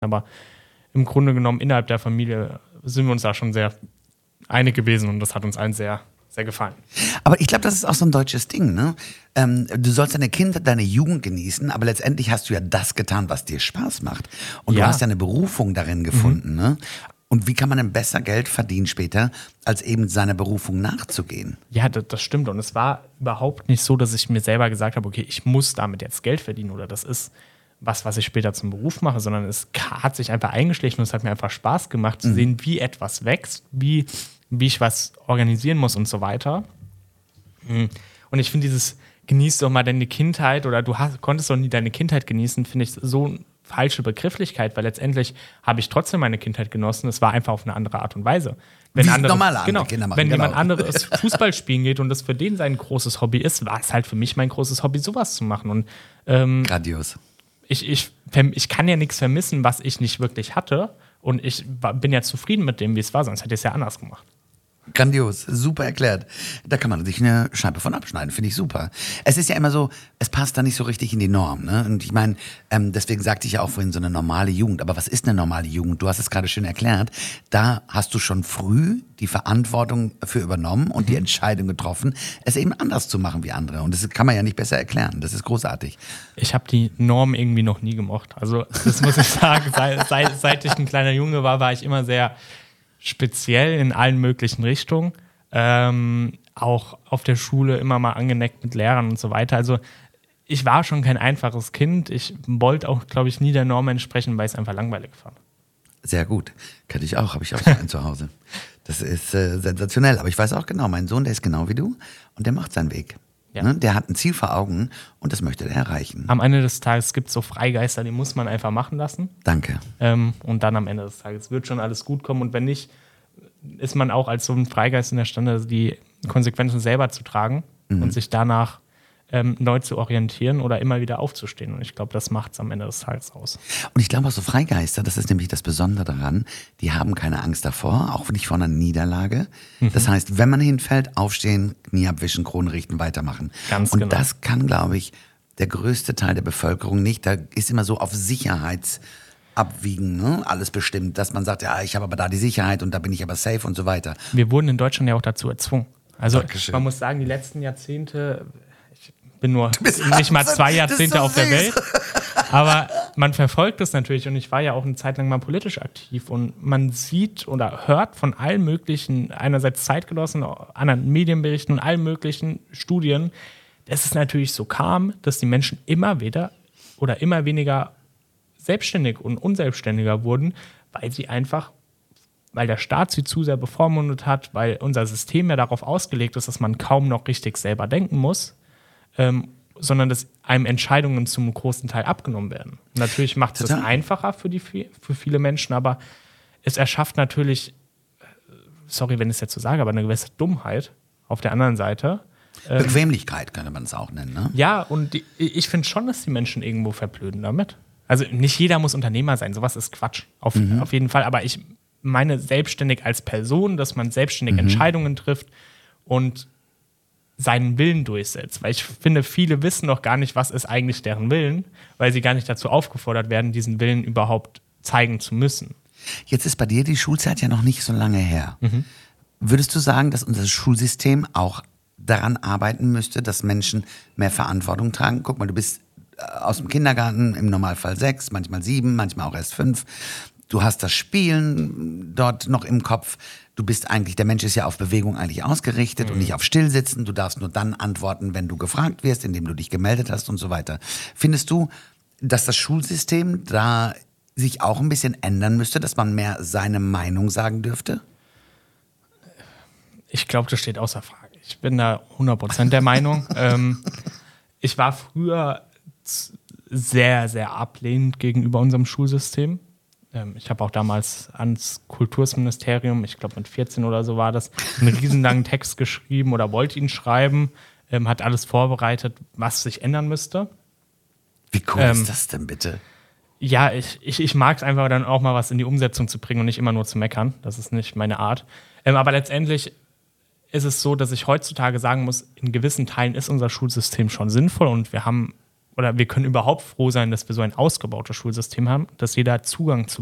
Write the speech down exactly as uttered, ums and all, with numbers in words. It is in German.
Aber im Grunde genommen innerhalb der Familie sind wir uns da schon sehr einig gewesen und das hat uns allen sehr, sehr gefallen. Aber ich glaube, das ist auch so ein deutsches Ding, ne? Ähm, du sollst deine Kindheit, deine Jugend genießen, aber letztendlich hast du ja das getan, was dir Spaß macht. Und Ja. du hast ja eine Berufung darin gefunden, mhm. ne? Und wie kann man denn besser Geld verdienen später, als eben seiner Berufung nachzugehen? Ja, das, das stimmt. Und es war überhaupt nicht so, dass ich mir selber gesagt habe, okay, ich muss damit jetzt Geld verdienen oder das ist was, was ich später zum Beruf mache, sondern es hat sich einfach eingeschlichen und es hat mir einfach Spaß gemacht, zu mhm. sehen, wie etwas wächst, wie, wie ich was organisieren muss und so weiter. Und ich finde dieses, genieß doch mal deine Kindheit oder du hast, konntest doch nie deine Kindheit genießen, finde ich so eine falsche Begrifflichkeit, weil letztendlich habe ich trotzdem meine Kindheit genossen, es war einfach auf eine andere Art und Weise. Wenn wie andere, normale andere genau, Kinder machen, wenn genau. jemand anderes Fußball spielen geht und das für den sein großes Hobby ist, war es halt für mich mein großes Hobby, sowas zu machen. Und ähm, grandios. Ich, ich, ich kann ja nichts vermissen, was ich nicht wirklich hatte. Und ich bin ja zufrieden mit dem, wie es war, sonst hätte ich es ja anders gemacht. Grandios, super erklärt. Da kann man sich eine Scheibe von abschneiden, finde ich super. Es ist ja immer so, es passt da nicht so richtig in die Norm, ne? Und ich meine, ähm, deswegen sagte ich ja auch vorhin so eine normale Jugend. Aber was ist eine normale Jugend? Du hast es gerade schön erklärt. Da hast du schon früh die Verantwortung für übernommen und die Entscheidung getroffen, es eben anders zu machen wie andere. Und das kann man ja nicht besser erklären. Das ist großartig. Ich habe die Norm irgendwie noch nie gemocht. Also das muss ich sagen, seit, seit, seit ich ein kleiner Junge war, war ich immer sehr speziell in allen möglichen Richtungen. Ähm, auch auf der Schule immer mal angeneckt mit Lehrern und so weiter. Also ich war schon kein einfaches Kind. Ich wollte auch, glaube ich, nie der Norm entsprechen, weil ich es einfach langweilig fand. Sehr gut. Könnte ich auch. Habe ich auch so einen zu Hause. Das ist äh, sensationell. Aber ich weiß auch genau, mein Sohn, der ist genau wie du und der macht seinen Weg. Ja. Ne? Der hat ein Ziel vor Augen und das möchte er erreichen. Am Ende des Tages gibt es so Freigeister, die muss man einfach machen lassen. Danke. Ähm, und dann am Ende des Tages wird schon alles gut kommen. Und wenn nicht, ist man auch als so ein Freigeist in der Stande, die Konsequenzen selber zu tragen mhm. und sich danach ähm, neu zu orientieren oder immer wieder aufzustehen. Und ich glaube, das macht es am Ende des Tages aus. Und ich glaube auch so Freigeister, das ist nämlich das Besondere daran, die haben keine Angst davor, auch nicht vor einer Niederlage. Mhm. Das heißt, wenn man hinfällt, aufstehen, Knie abwischen, Krone richten, weitermachen. Ganz und genau. das kann, glaube ich, der größte Teil der Bevölkerung nicht. Da ist immer so auf Sicherheitsabwiegen, ne? Alles bestimmt, dass man sagt, ja, ich habe aber da die Sicherheit und da bin ich aber safe und so weiter. Wir wurden in Deutschland ja auch dazu erzwungen. Also Dankeschön. Man muss sagen, die letzten Jahrzehnte, ich bin nur nicht mal zwei Jahrzehnte so auf der Welt, aber man verfolgt es natürlich und ich war ja auch eine Zeit lang mal politisch aktiv und man sieht oder hört von allen möglichen, einerseits Zeitgenossen, anderen Medienberichten und allen möglichen Studien, dass es natürlich so kam, dass die Menschen immer wieder oder immer weniger selbstständig und unselbstständiger wurden, weil sie einfach, weil der Staat sie zu sehr bevormundet hat, weil unser System ja darauf ausgelegt ist, dass man kaum noch richtig selber denken muss, ähm, sondern dass einem Entscheidungen zum großen Teil abgenommen werden. Natürlich macht es das einfacher für, die, für viele Menschen, aber es erschafft natürlich, sorry, wenn ich es jetzt so sage, aber eine gewisse Dummheit auf der anderen Seite. Ähm, Bequemlichkeit könnte man es auch nennen, ne? Ja, und die, ich finde schon, dass die Menschen irgendwo verblöden damit. Also nicht jeder muss Unternehmer sein, sowas ist Quatsch, auf, mhm. auf jeden Fall, aber ich meine selbstständig als Person, dass man selbstständig mhm. Entscheidungen trifft und seinen Willen durchsetzt. Weil ich finde, viele wissen noch gar nicht, was ist eigentlich deren Willen, weil sie gar nicht dazu aufgefordert werden, diesen Willen überhaupt zeigen zu müssen. Jetzt ist bei dir die Schulzeit ja noch nicht so lange her. Mhm. Würdest du sagen, dass unser Schulsystem auch daran arbeiten müsste, dass Menschen mehr Verantwortung tragen? Guck mal, du bist aus dem Kindergarten, im Normalfall sechs, manchmal sieben, manchmal auch erst fünf. Du hast das Spielen dort noch im Kopf. Du bist eigentlich, der Mensch ist ja auf Bewegung eigentlich ausgerichtet mhm. und nicht auf Stillsitzen. Du darfst nur dann antworten, wenn du gefragt wirst, indem du dich gemeldet hast und so weiter. Findest du, dass das Schulsystem da sich auch ein bisschen ändern müsste, dass man mehr seine Meinung sagen dürfte? Ich glaube, das steht außer Frage. Ich bin da hundert Prozent der Meinung. ähm, ich war früher sehr, sehr ablehnend gegenüber unserem Schulsystem. Ich habe auch damals ans Kultusministerium, ich glaube mit vierzehn oder so war das, einen riesenlangen Text geschrieben oder wollte ihn schreiben, ähm, hat alles vorbereitet, was sich ändern müsste. Wie cool ähm, ist das denn bitte? Ja, ich, ich, ich mag es einfach dann auch mal was in die Umsetzung zu bringen und nicht immer nur zu meckern. Das ist nicht meine Art. Ähm, aber letztendlich ist es so, dass ich heutzutage sagen muss, in gewissen Teilen ist unser Schulsystem schon sinnvoll und wir haben oder wir können überhaupt froh sein, dass wir so ein ausgebautes Schulsystem haben, dass jeder Zugang zu